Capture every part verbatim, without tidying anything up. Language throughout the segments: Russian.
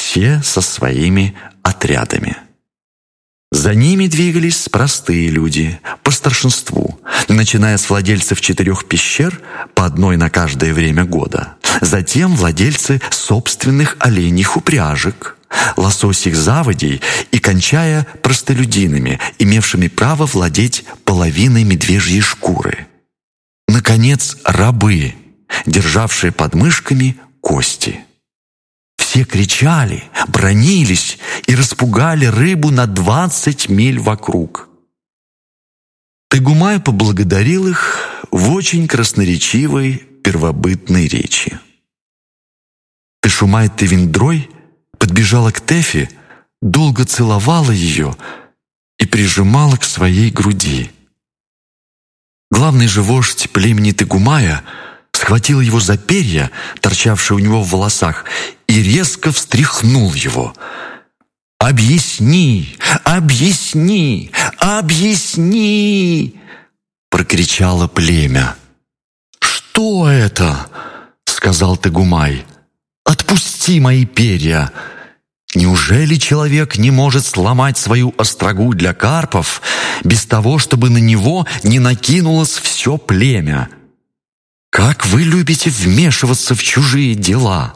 все со своими отрядами. За ними двигались простые люди, по старшинству, начиная с владельцев четырех пещер, по одной на каждое время года, затем владельцы собственных оленьих упряжек, лососих заводей и кончая простолюдинами, имевшими право владеть половиной медвежьей шкуры. Наконец, рабы, державшие под мышками кости. Все кричали, бранились и распугали рыбу на двадцать миль вокруг. Тегумай поблагодарил их в очень красноречивой первобытной речи. Тешумай-Тевиндрой подбежала к Тефи, долго целовала ее и прижимала к своей груди. Главный же вождь племени Тегумая схватил его за перья, торчавшие у него в волосах, и резко встряхнул его. «Объясни! Объясни! Объясни!» — прокричало племя. «Что это?» — сказал Тегумай. «Отпусти мои перья! Неужели человек не может сломать свою острогу для карпов без того, чтобы на него не накинулось все племя? Как вы любите вмешиваться в чужие дела!»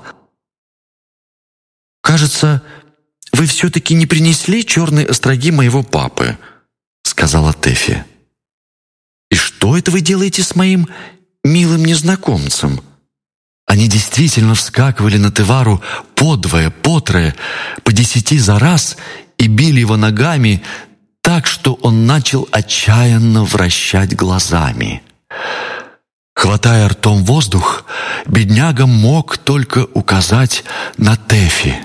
«Кажется, вы все-таки не принесли черные остроги моего папы», — сказала Тефи. «И что это вы делаете с моим милым незнакомцем?» Они действительно вскакивали на Тевару подвое, потрое, по десяти за раз и били его ногами так, что он начал отчаянно вращать глазами. Хватая ртом воздух, бедняга мог только указать на Тефи.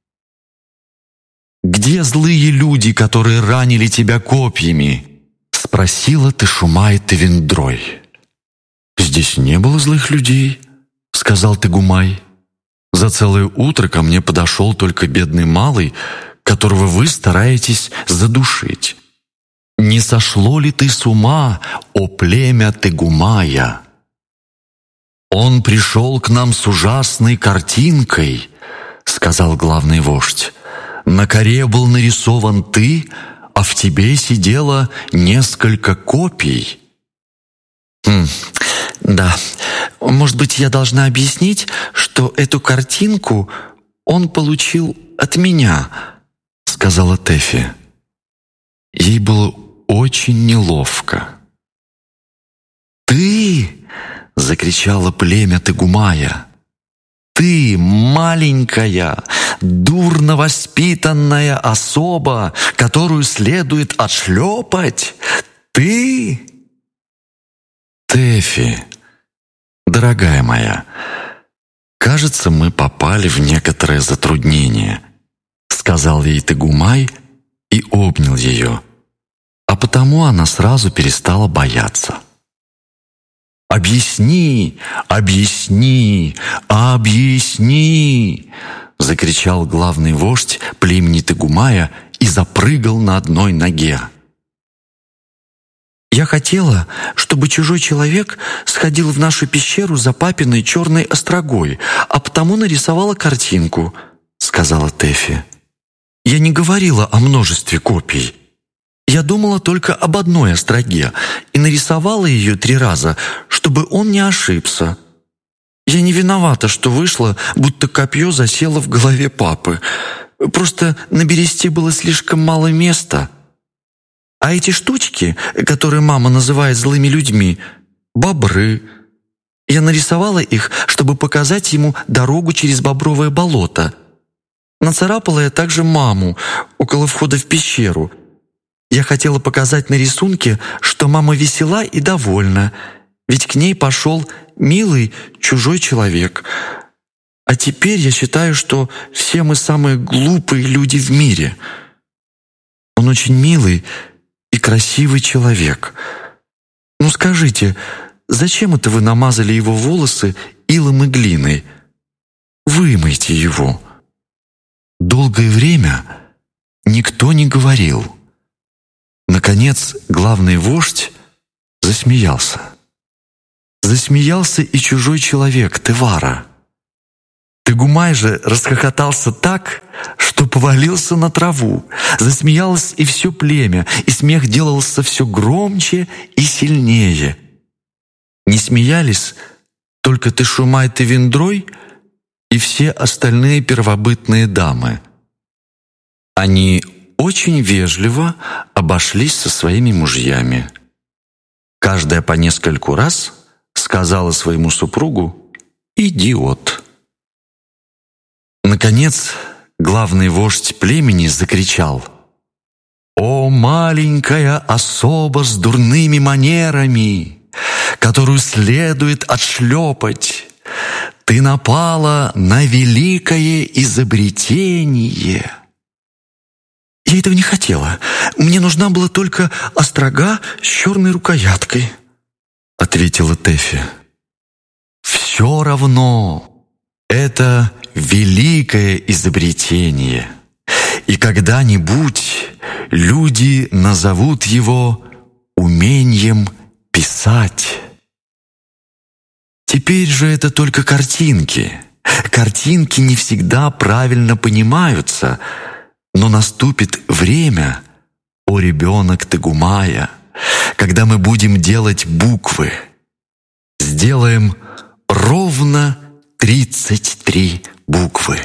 «Где злые люди, которые ранили тебя копьями?» — спросила Тешумай-Тевиндрой. «Здесь не было злых людей», — сказал Тегумай. «За целое утро ко мне подошел только бедный малый, которого вы стараетесь задушить. Не сошло ли ты с ума, о племя Тегумая? Он пришел к нам с ужасной картинкой», — сказал главный вождь. «На коре был нарисован ты, а в тебе сидело несколько копий». «Хм, да, может быть, я должна объяснить, что эту картинку он получил от меня», — сказала Тефи. Ей было очень неловко. «Ты!» — закричало племя Тегумая. «Ты, маленькая, дурно воспитанная особа, которую следует отшлепать! Ты!» «Тефи, дорогая моя, кажется, мы попали в некоторое затруднение», — сказал ей Тегумай и обнял ее, а потому она сразу перестала бояться. «Объясни! Объясни! Объясни!» — закричал главный вождь племени Тегумая и запрыгал на одной ноге. «Я хотела, чтобы чужой человек сходил в нашу пещеру за папиной черной острогой, а потому нарисовала картинку», — сказала Тефи. «Я не говорила о множестве копий. Я думала только об одной остроге и нарисовала ее три раза, чтобы он не ошибся. Я не виновата, что вышло, будто копье засело в голове папы. Просто на бересте было слишком мало места. А эти штучки, которые мама называет злыми людьми, бобры. Я нарисовала их, чтобы показать ему дорогу через бобровое болото. Нацарапала я также маму около входа в пещеру. Я хотела показать на рисунке, что мама весела и довольна, ведь к ней пошел милый чужой человек. А теперь я считаю, что все мы самые глупые люди в мире. Он очень милый и красивый человек. Ну скажите, зачем это вы намазали его волосы илом и глиной? Вымойте его». Долгое время никто не говорил. Наконец, главный вождь засмеялся. Засмеялся и чужой человек, Тевара. Тегумай же расхохотался так, что повалился на траву. Засмеялось и все племя, и смех делался все громче и сильнее. Не смеялись только Тешумай Тевиндрой и все остальные первобытные дамы. Они очень вежливо обошлись со своими мужьями. Каждая по нескольку раз сказала своему супругу «идиот». Наконец, главный вождь племени закричал: «О, маленькая особа с дурными манерами, которую следует отшлепать! Ты напала на великое изобретение!» «Я этого не хотела. Мне нужна была только острога с черной рукояткой», — ответила Тэфи. «Все равно это великое изобретение, и когда-нибудь люди назовут его умением писать. Теперь же это только картинки. Картинки не всегда правильно понимаются, но наступит время, о ребенок Тегумая, когда мы будем делать буквы. Сделаем ровно тридцать три буквы.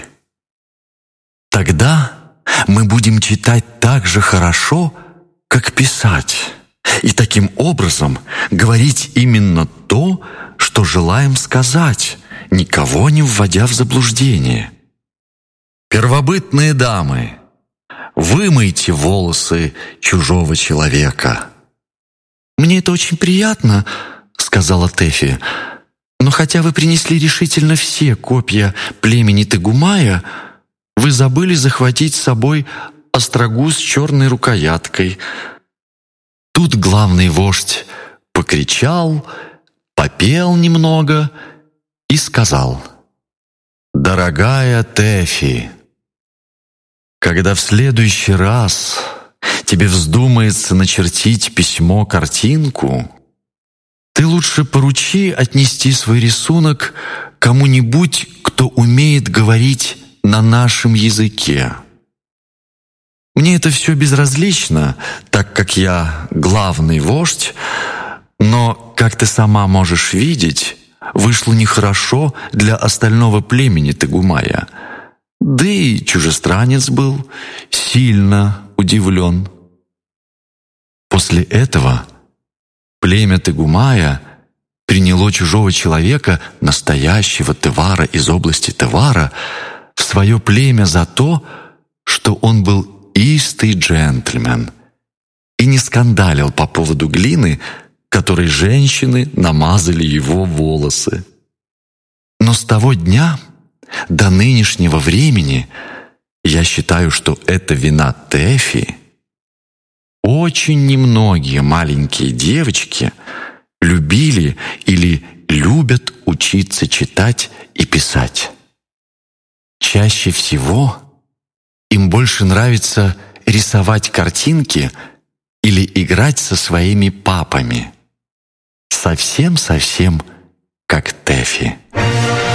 Тогда мы будем читать так же хорошо, как писать, и таким образом говорить именно то, что желаем сказать, никого не вводя в заблуждение. Первобытные дамы, вымойте волосы чужого человека». «Мне это очень приятно», — сказала Тэфи, «но хотя вы принесли решительно все копья племени Тегумая, вы забыли захватить с собой острогу с черной рукояткой». Тут главный вождь покричал, попел немного и сказал: «Дорогая Тэфи, когда в следующий раз тебе вздумается начертить письмо-картинку, ты лучше поручи отнести свой рисунок кому-нибудь, кто умеет говорить на нашем языке. Мне это все безразлично, так как я главный вождь, но, как ты сама можешь видеть, вышло нехорошо для остального племени Тегумая. Да и чужестранец был сильно удивлен». После этого племя Тегумая приняло чужого человека, настоящего Тевара из области Тевара, в свое племя за то, что он был истый джентльмен и не скандалил по поводу глины, которой женщины намазали его волосы. Но с того дня до нынешнего времени я считаю, что это вина Тэфи. Очень немногие маленькие девочки любили или любят учиться читать и писать. Чаще всего им больше нравится рисовать картинки или играть со своими папами. Совсем-совсем как Тэфи.